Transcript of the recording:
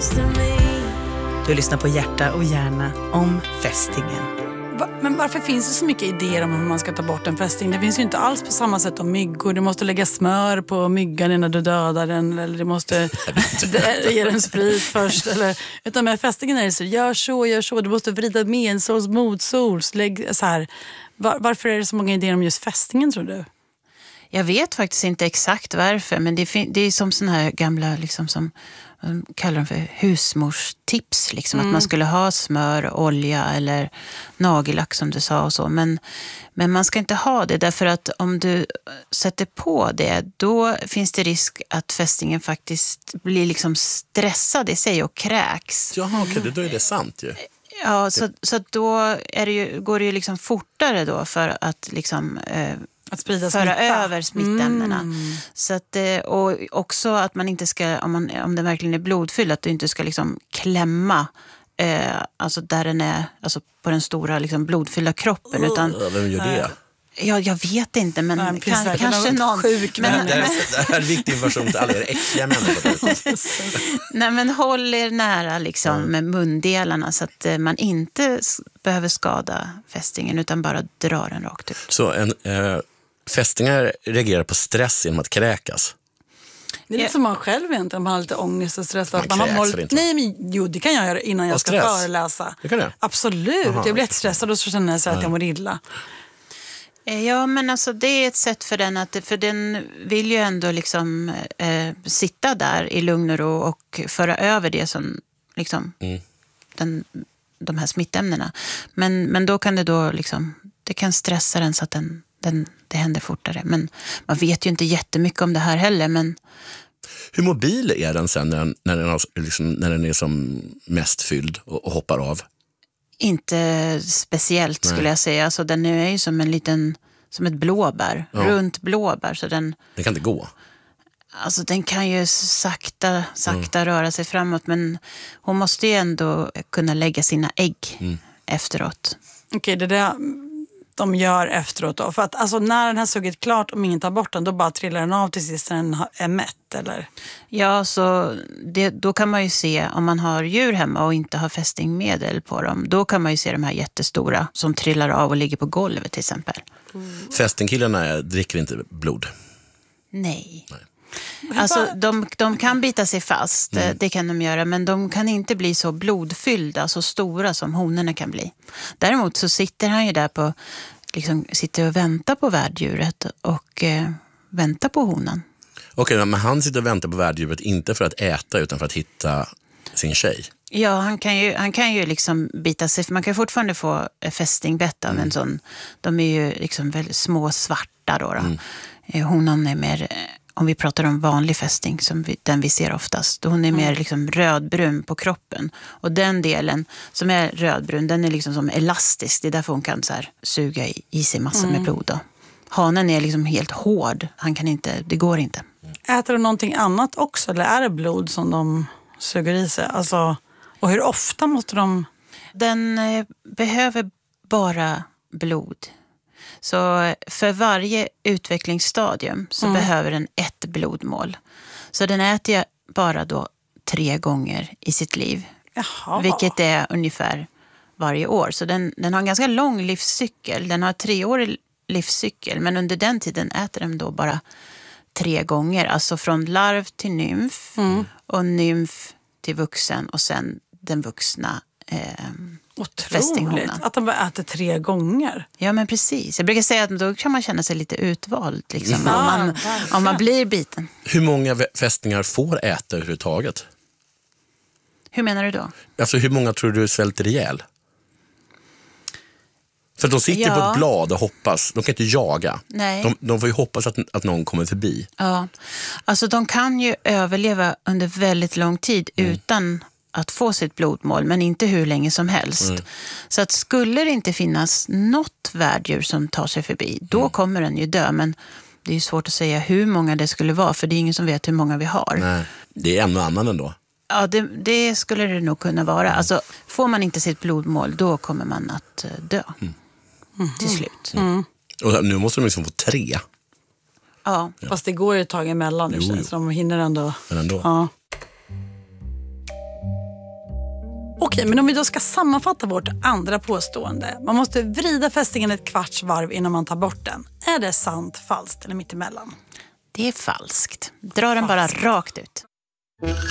Du lyssnar på Hjärta och hjärna om fästingen. Men varför finns det så mycket idéer om hur man ska ta bort en fästing? Det finns ju inte alls på samma sätt om myggor. Du måste lägga smör på myggan innan du dödar den. Eller du måste ge den sprit först. Utan med fästingen är det så, gör så. Du måste vrida medsols, motsols. Lägg så här. Varför är det så många idéer om just fästingen, tror du? Jag vet faktiskt inte exakt varför, men det är som såna här gamla, liksom, som kallar de för husmorstips. Liksom, att man skulle ha smör, olja eller nagellack som du sa och så. Men man ska inte ha det, därför att om du sätter på det, då finns det risk att fästingen faktiskt blir liksom stressad i sig och kräks. Jaha, okej, då är det sant ju. Ja, så då går det ju liksom fortare då för att liksom... Att sprida föra över smittämnena. Så att, och också att man inte ska, om det verkligen är blodfylld, att du inte ska liksom klämma alltså där den är, alltså på den stora liksom blodfyllda kroppen. Utan, vem gör det? Ja, jag vet inte, men kanske någon sjuk. Det här är viktig information till alla er äckliga människor. Nej, men håll er nära liksom med mundelarna så att man inte behöver skada fästingen utan bara dra den rakt ut. Så fästingar reagerar på stress genom att kräkas. Det är lite som man själv egentligen, om man har lite ångest och stress. Man kräks inte. Nej, men jo, det kan jag göra innan jag ska föreläsa. Det kan jag. Absolut, jag blir jättestressad och så känner jag så att jag mår illa. Ja, men alltså det är ett sätt för den för den vill ju ändå liksom sitta där i lugn och ro och föra över det som liksom de här smittämnena. Men då kan det då liksom, det kan stressa den så att det händer fortare. Men man vet ju inte jättemycket om det här heller, men... Hur mobil är den sen när den är som mest fylld och hoppar av? Inte speciellt skulle jag säga. Alltså, den är ju som ett blåbär, runt blåbär. Så den kan inte gå? Alltså den kan ju sakta röra sig framåt, men hon måste ju ändå kunna lägga sina ägg efteråt. Okej, det där de gör efteråt då. För att alltså, när den har sugit klart, om ingen tar bort den, då bara trillar den av till sist när den är mätt, eller? Ja, så då kan man ju se, om man har djur hemma och inte har fästingmedel på dem, då kan man ju se de här jättestora som trillar av och ligger på golvet till exempel. Fästingkillarna dricker inte blod? Nej. Alltså de kan bita sig fast, det kan de göra, men de kan inte bli så blodfyllda, så stora som honorna kan bli. Däremot så sitter han ju där liksom sitter och väntar på värddjuret och väntar på honan. Okej, men han sitter och väntar på värddjuret inte för att äta utan för att hitta sin tjej. Ja, han kan ju liksom bita sig, för man kan fortfarande få fästingbett av en sån. De är ju liksom väldigt små svarta då. Honan är mer, om vi pratar om vanlig fästing som den vi ser oftast, hon är mer liksom rödbrun på kroppen. Och den delen som är rödbrun, den är liksom som elastisk. Det är därför hon kan så här suga i sig massor med blod då. Hanen är liksom helt hård. Han kan inte, det går inte. Äter de någonting annat också, eller är det blod som de suger i sig? Alltså, och hur ofta måste de... Den behöver bara blod. Så för varje utvecklingsstadium så behöver den ett blodmål. Så den äter bara då 3 gånger i sitt liv. Jaha. Vilket är ungefär varje år. Så den har en ganska lång livscykel. Den har 3-årig livscykel. Men under den tiden äter den då bara 3 gånger. Alltså från larv till nymf. Och nymf till vuxen. Och sen den vuxna Otroligt att de bara äter 3 gånger. Ja, men precis. Jag brukar säga att då kan man känna sig lite utvald liksom, om man blir biten. Hur många fästingar får äta överhuvudtaget? Hur menar du då? Alltså hur många tror du svälter ihjäl? För de sitter på ett blad och hoppas. De kan inte jaga. Nej. De får ju hoppas att någon kommer förbi. Ja, alltså de kan ju överleva under väldigt lång tid utan att få sitt blodmål, men inte hur länge som helst. Så att skulle det inte finnas något värddjur som tar sig förbi, då kommer den ju dö. Men det är ju svårt att säga hur många det skulle vara, för det är ingen som vet hur många vi har. Nej, det är en och annan ändå. Ja, det skulle det nog kunna vara. Alltså, får man inte sitt blodmål, då kommer man att dö till slut. Och nu måste de liksom få 3. Ja. Fast det går ju ett tag emellan, så de hinner ändå. Men ändå. Ja. Okej, men om vi då ska sammanfatta vårt andra påstående. Man måste vrida fästingen ett kvarts varv innan man tar bort den. Är det sant, falskt eller mittemellan? Det är falskt. Dra den bara rakt ut.